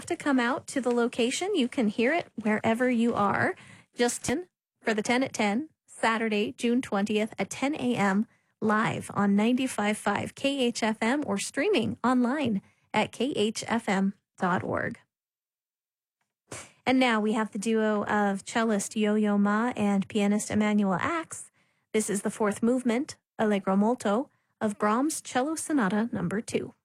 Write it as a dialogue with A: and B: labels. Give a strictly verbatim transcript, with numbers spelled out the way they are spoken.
A: have to come out to the location. You can hear it wherever you are. Just in for the ten at ten, Saturday, June twentieth at ten a.m. live on ninety-five point five K H F M or streaming online at k h f m dot org. And now we have the duo of cellist Yo-Yo Ma and pianist Emmanuel Axe. This is the fourth movement, Allegro Molto, of Brahms' Cello Sonata number two.